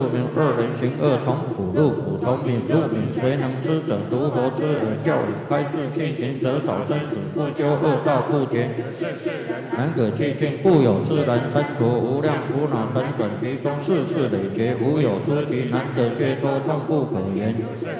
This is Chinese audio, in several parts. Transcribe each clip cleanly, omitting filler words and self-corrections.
不明二人行恶从苦路，苦从敏入敏，谁能知者？如佛之耳教理，开示信行者少，生死不休，恶道不绝。难可寂静，故有自然生途，无量苦恼辗转其中，世事累劫，无有出奇，难得解脱，痛不可言。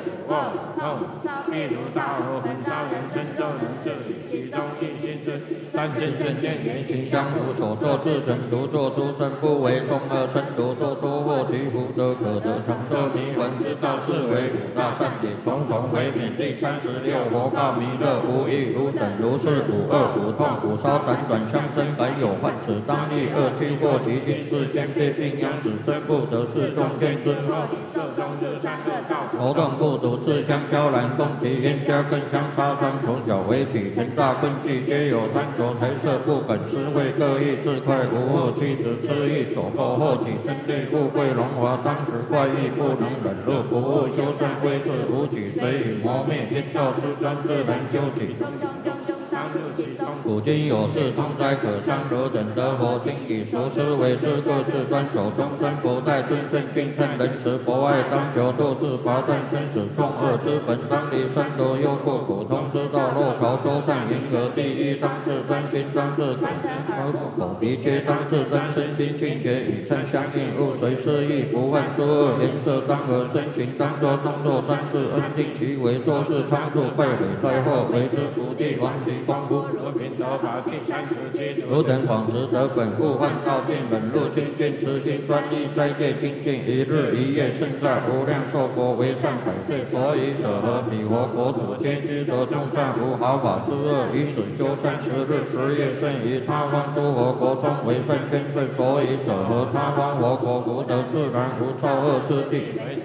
譬如大火焚烧人身，就能治理其中一心之。但心正念言行相符，所作自成，独作诸身，不为众恶生毒，多多获其福德，可得长寿弥魂之道，是为五大善解，重重为免。第36佛告弥勒，无异如等，如是五恶五痛五烧辗转相生，凡有患此，当立恶趣过其经，是先辈病殃死生不得，是中见之后，受中日三恶道，头痛不独，自相交然，攻其冤家，更相杀伤，从小为起，成大棍具，皆有贪求财色不本，私会各异，自快无恶，妻子痴意所迫，后起争利，富贵荣华，当时怪异，不能忍辱，不务修善，归世无举，随与磨灭，天道失专，自然究竟。古今有事，通哉可伤，汝等得佛经，以熟思维之，各自端守终身不殆，尊胜敬善仁慈博爱，当求度自拔断生死众恶之本，当离三毒忧过苦通之道，若朝周善迎合第一，当自真心，当自口口鼻皆当自真，身心境界与身相应，勿随失意，不犯诸恶，颜色当合，身形当作动作专事，恩定其为，做事仓促，败毁灾祸，为之不地，亡其功夫。如品德法第37，汝等广识得本，勿患道病，忍辱精进，慈心专一，斋戒精进，一日一夜胜在无量寿国，为善百岁。所以者何？彼佛国土皆知得众善，无毫发之恶，以此修30日10夜，胜于他方诸佛国中为善先胜。所以者何？他方佛国无得自然，无造恶之地。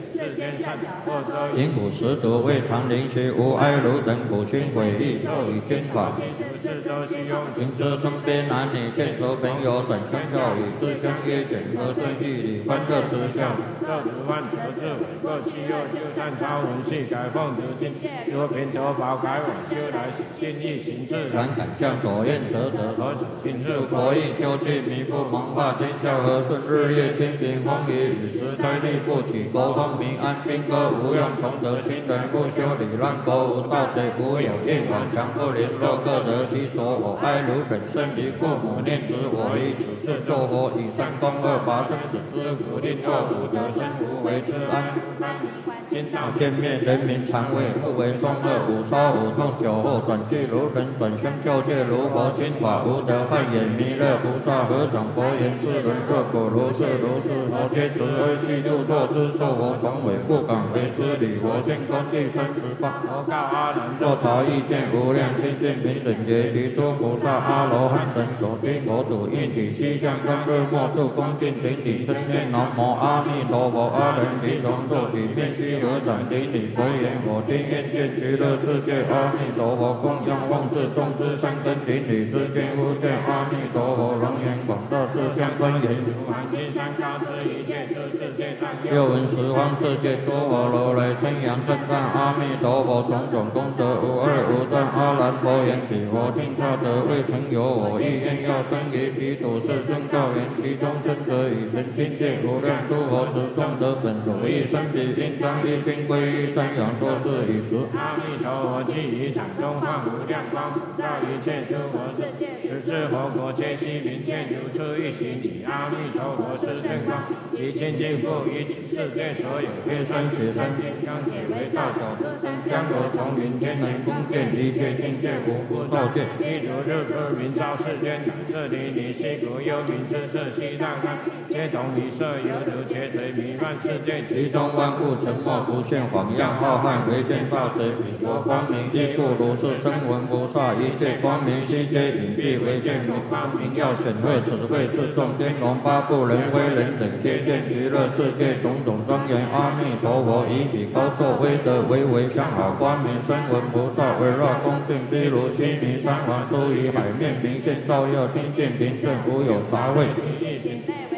因苦食毒，未尝临其无哀汝等苦心毁意，受以天法。行者中边男女见熟朋友，转相告语，自相约卷，和顺义理，欢乐之笑。这如万得智伟，各其右修善超人系，改奉如今。如平头宝改往修来，心意行自然，敢将所愿则得。何止亲自国义，修具弥不蒙化天下和顺，日夜清平风雨，与时灾力不起，国风民安，兵戈无用，从得新人不修理，乱国无盗贼，无有业往强不联络，各得其所。我哀汝等生于父母，念子我以此事作佛，以善攻恶，拔生死之苦，令恶苦得生无为之安。今道见灭，人民常畏，不为中恶，五烧五痛，酒后转具如人，转相救戒如佛心法，无得幻眼弥勒菩萨，合掌佛言：世人恶果如是如是，佛皆慈悲悉度堕之，受佛从委，不敢为之礼。我现公第38，佛告阿难：若朝意见无量清净平等觉，其诸菩萨阿罗汉等所经国土，应体西向刚热莫处，恭敬顶礼称念南无阿弥陀佛。阿人即从坐起，面须合掌顶礼佛言：我今愿见极乐世界阿弥陀佛，供养奉事众之三根顶礼之见，忽见阿弥陀佛龙颜广大，四相庄严，如满金山高之一切之世界上，又闻十方世界诸佛如来称扬称赞阿弥陀佛，种种功德无二无断。阿难佛言：彼佛尽刹得未曾有我意愿，要生于彼土世尊告言：其中生者以成清界无量诸佛，此众得本如意生彼，应当一心归于瞻仰作是以时。阿弥陀佛既于掌中放无量光，普照一切诸佛世界，十智佛国皆悉明见，如出一行以阿弥陀佛之圣光，其清净故于此世界所有黑山雪山金刚铁为大小车身，江河丛林天人宫殿，一切境界无不照见。譬如日出明照世间，这里你西国幽冥之色西大看，皆同一色犹如劫水弥漫世界，其中万物沉默不现，晃漾浩瀚，唯见大水彼国光明，亦故如是声闻菩萨，一切光明悉皆隐蔽，唯见如光明耀显赫，此谓是众天龙八部人非人等，皆见极乐世界种种庄严。阿弥陀佛以彼高错威德，为相好光明声闻菩萨，围绕恭敬譬如须弥山王，出于海面，明现照耀，清净平正，无有杂秽。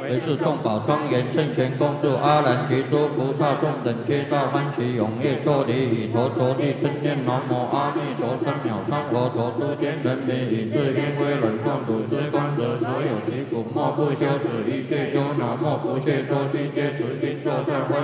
唯是众宝庄严圣贤共祝阿难及诸菩萨众等皆到欢喜踊跃作礼，以陀陀地称念南无阿弥陀3秒3佛陀诸天人民，以至因为忍共睹是观者，所有疾苦莫不休止，一切忧恼莫不懈，多心皆持心作善。